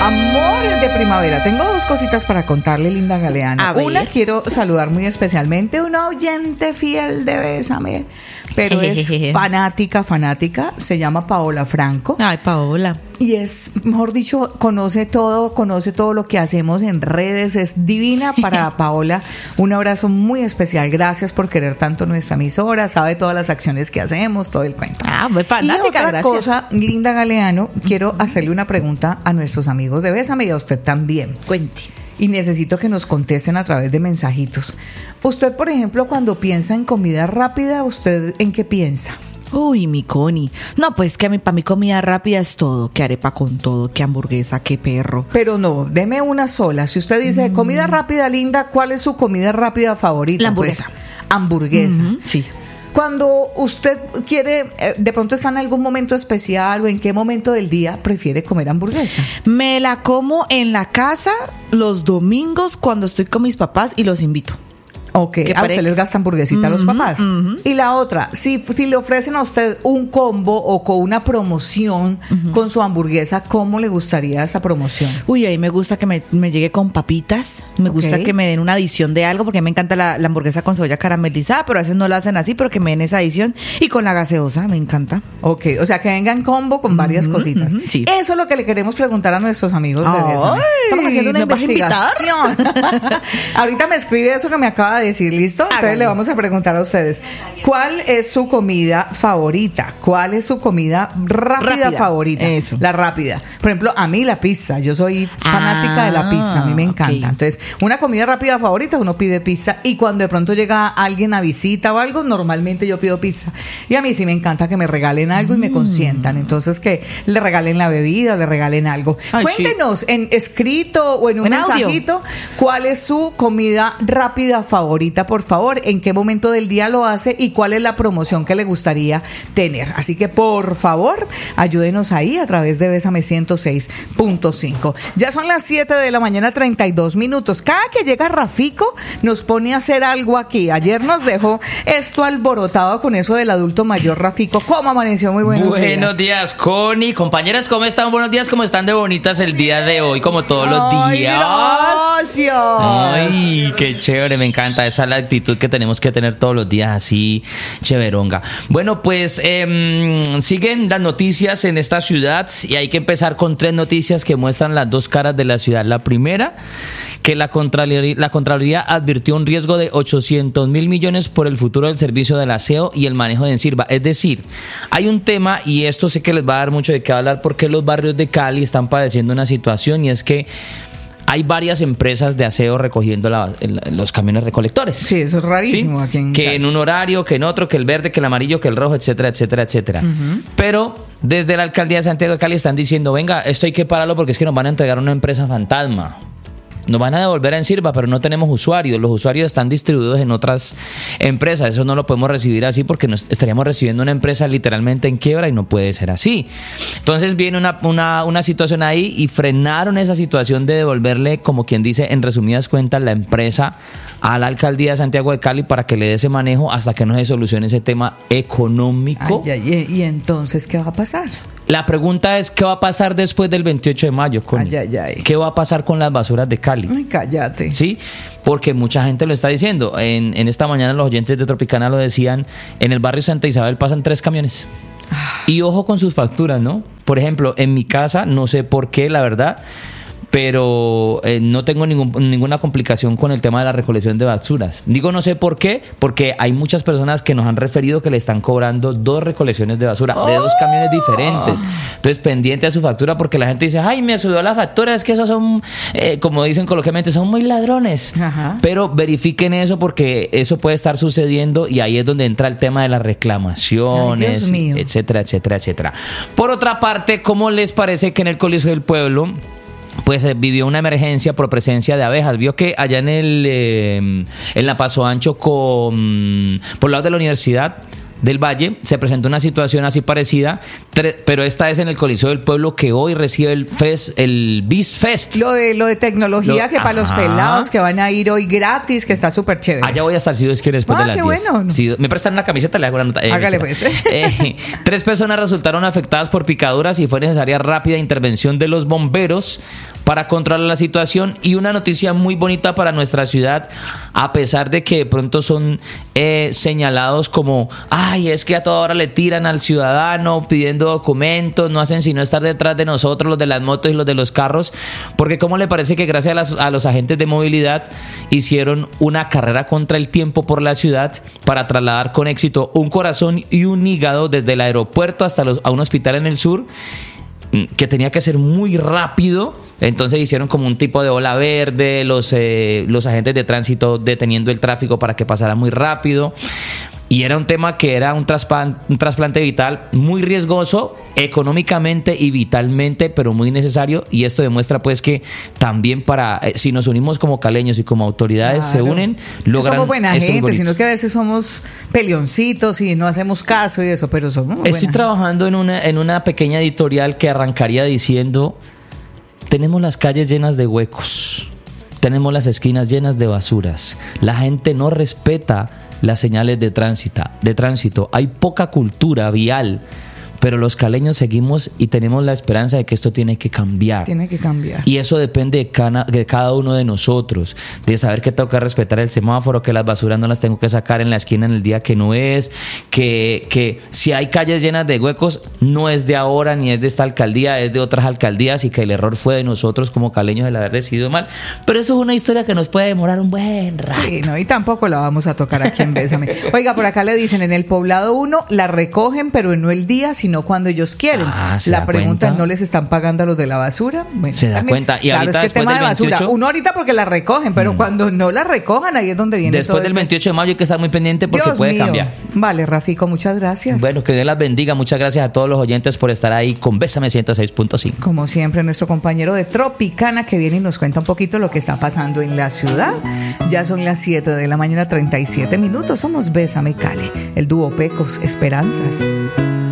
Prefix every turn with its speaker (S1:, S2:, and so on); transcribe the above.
S1: Amores de primavera, tengo dos cositas para contarle, Linda Galeano. Una, quiero saludar muy especialmente a una oyente fiel de Bésame, pero es fanática, se llama Paola Franco.
S2: Ay, Paola.
S1: Y es, mejor dicho, conoce todo lo que hacemos en redes, es divina. Para Paola, un abrazo muy especial, gracias por querer tanto nuestra emisora, sabe todas las acciones que hacemos, todo el cuento.
S2: Muy fanática,
S1: y otra
S2: gracias.
S1: cosa, Linda Galeano, quiero hacerle una pregunta a nuestros amigos de Bésame y a usted también.
S2: Cuente.
S1: Y necesito que nos contesten a través de mensajitos. Usted, por ejemplo, cuando piensa en comida rápida, ¿usted en qué piensa?
S2: Uy, mi Connie. No, pues que para mí comida rápida es todo. Que arepa con todo, que hamburguesa, que perro.
S1: Pero no, deme una sola. Si usted dice comida rápida, Linda, ¿cuál es su comida rápida favorita?
S2: La hamburguesa.
S1: Pues, hamburguesa.
S2: Sí.
S1: Cuando usted quiere, de pronto está en algún momento especial o en qué momento del día prefiere comer hamburguesa.
S2: Me la como en la casa los domingos cuando estoy con mis papás y los invito.
S1: Ok, a usted les gasta hamburguesita a los papás. Y la otra, si le ofrecen a usted un combo o con una promoción con su hamburguesa, ¿cómo le gustaría esa promoción?
S2: Uy, ahí me gusta que me llegue con papitas. Me gusta que me den una adición de algo, porque me encanta la hamburguesa con cebolla caramelizada, pero a veces no la hacen así, pero que me den esa adición. Y con la gaseosa, me encanta.
S1: Ok, o sea, que venga en combo con varias cositas.
S2: Sí.
S1: Eso es lo que le queremos preguntar a nuestros amigos de Bésame. Estamos haciendo una investigación. Ahorita me escribe eso que me acaba de decir, ¿listo? Entonces le vamos a preguntar a ustedes, ¿cuál es su comida favorita? ¿Cuál es su comida rápida favorita?
S2: Eso.
S1: La rápida. Por ejemplo, a mí la pizza, yo soy fanática de la pizza, a mí me encanta.
S2: Okay.
S1: Entonces, una comida rápida favorita, uno pide pizza, y cuando de pronto llega alguien a visita o algo, normalmente yo pido pizza. Y a mí sí me encanta que me regalen algo y me consientan. Entonces, que le regalen la bebida, le regalen algo.
S2: Ay,
S1: cuéntenos en escrito o en un mensajito cuál es su comida rápida favorita, por favor, en qué momento del día lo hace y cuál es la promoción que le gustaría tener. Así que, por favor, ayúdenos ahí a través de Bésame 106.5. Ya son las 7 de la mañana, 32 minutos. Cada que llega Rafico, nos pone a hacer algo aquí. Ayer nos dejó esto alborotado con eso del adulto mayor. Rafico, ¿cómo amaneció? Muy buenos días.
S3: Buenos días, Connie. Compañeras, ¿cómo están? Buenos días, ¿cómo están de bonitas el día de hoy? Como todos los días.
S1: ¡Gracias!
S3: Ay, qué chévere, me encanta. Esa es la actitud que tenemos que tener todos los días, así, chéveronga. Bueno, pues siguen las noticias en esta ciudad y hay que empezar con 3 noticias que muestran las dos caras de la ciudad. La primera, que la Contraloría advirtió un riesgo de 800 mil millones por el futuro del servicio del aseo y el manejo de Ensirva. Es decir, hay un tema, y esto sé que les va a dar mucho de qué hablar, porque los barrios de Cali están padeciendo una situación, y es que hay varias empresas de aseo recogiendo los camiones recolectores.
S1: Sí, eso es rarísimo.
S3: ¿Sí?
S1: Aquí en
S3: que
S1: Cali.
S3: en un horario, que en otro, que el verde, que el amarillo, que el rojo, etcétera, etcétera, etcétera. Pero desde la alcaldía de Santiago de Cali están diciendo, venga, esto hay que pararlo porque es que nos van a entregar una empresa fantasma. Nos van a devolver a Ensirva, pero no tenemos usuarios. Los usuarios están distribuidos en otras empresas. Eso no lo podemos recibir así porque estaríamos recibiendo una empresa literalmente en quiebra y no puede ser así. Entonces viene una situación ahí y frenaron esa situación de devolverle, como quien dice, en resumidas cuentas, la empresa a la alcaldía de Santiago de Cali para que le dé ese manejo hasta que no se solucione ese tema económico.
S1: ¿Y entonces qué va a pasar?
S3: La pregunta es, ¿qué va a pasar después del 28 de mayo, Connie? ¿Qué va a pasar con las basuras de Cali?
S1: Ay, cállate.
S3: Sí, porque mucha gente lo está diciendo. En esta mañana los oyentes de Tropicana lo decían, en el barrio Santa Isabel pasan 3 camiones. Y ojo con sus facturas, ¿no? Por ejemplo, en mi casa, no sé por qué, la verdad, pero no tengo ninguna complicación con el tema de la recolección de basuras. Digo no sé por qué, porque hay muchas personas que nos han referido que le están cobrando 2 recolecciones de basura de 2 camiones diferentes. Entonces, pendiente a su factura, porque la gente dice, ay, me subió la factura, es que esos son, como dicen coloquialmente, son muy ladrones.
S1: Ajá.
S3: Pero verifiquen eso, porque eso puede estar sucediendo y ahí es donde entra el tema de las reclamaciones,
S1: ay, Dios mío,
S3: etcétera, etcétera, etcétera. Por otra parte, ¿cómo les parece que en el Coliseo del Pueblo pues vivió una emergencia por presencia de abejas? Vio que allá en la Paso Ancho por el lado de la universidad del Valle se presentó una situación así parecida, pero esta es en el Coliseo del Pueblo, que hoy recibe el BizFest.
S1: Lo de tecnología, que para los pelados que van a ir hoy gratis, que está súper chévere.
S3: Allá voy a estar, si Dios quiere, después de las 10.
S1: Bueno.
S3: Si me prestan una camiseta, le hago una nota.
S1: Hágale pues.
S3: 3 personas resultaron afectadas por picaduras y fue necesaria rápida intervención de los bomberos para controlar la situación. Y una noticia muy bonita para nuestra ciudad, a pesar de que de pronto son señalados como, ay, es que a toda hora le tiran al ciudadano pidiendo documentos, no hacen sino estar detrás de nosotros, los de las motos y los de los carros, porque ¿cómo le parece que gracias a los agentes de movilidad hicieron una carrera contra el tiempo por la ciudad para trasladar con éxito un corazón y un hígado desde el aeropuerto hasta a un hospital en el sur, que tenía que ser muy rápido? Entonces hicieron como un tipo de ola verde, los agentes de tránsito deteniendo el tráfico para que pasara muy rápido. Y era un tema que era un trasplante vital muy riesgoso, económicamente y vitalmente, pero muy necesario. Y esto demuestra pues que también si nos unimos como caleños y como autoridades, claro, se unen, logran.
S1: Somos buena gente, sino que a veces somos peleoncitos y no hacemos caso y eso, pero somos buena
S3: Estoy trabajando en una pequeña editorial que arrancaría diciendo: tenemos las calles llenas de huecos, tenemos las esquinas llenas de basuras, la gente no respeta las señales de tránsito, hay poca cultura vial, pero los caleños seguimos y tenemos la esperanza de que esto tiene que cambiar.
S1: Tiene que cambiar.
S3: Y eso depende de cada uno de nosotros, de saber que tengo que respetar el semáforo, que las basuras no las tengo que sacar en la esquina en el día que no es, que si hay calles llenas de huecos, no es de ahora ni es de esta alcaldía, es de otras alcaldías, y que el error fue de nosotros como caleños el haber decidido mal. Pero eso es una historia que nos puede demorar un buen rato.
S1: Sí, no, y tampoco la vamos a tocar aquí en Bésame. Oiga, por acá le dicen, en el Poblado 1 la recogen, pero no el día, sino cuando ellos quieren. La pregunta es, ¿no les están pagando a los de la basura? Bueno,
S3: se da
S1: también,
S3: cuenta. Y
S1: claro,
S3: ahorita
S1: es que tema de basura.
S3: 28,
S1: uno ahorita porque la recogen, pero cuando no la recojan, ahí es donde viene
S3: después
S1: todo
S3: del 28 de mayo hay que estar muy pendiente porque
S1: Dios
S3: puede
S1: mío.
S3: cambiar.
S1: Vale, Rafico, muchas gracias.
S3: Bueno, que Dios las bendiga. Muchas gracias a todos los oyentes por estar ahí con Bésame 106.5.
S1: Como siempre, nuestro compañero de Tropicana que viene y nos cuenta un poquito lo que está pasando en la ciudad. Ya son las 7 de la mañana, 37 minutos. Somos Bésame Cali, el dúo Pecos Esperanzas.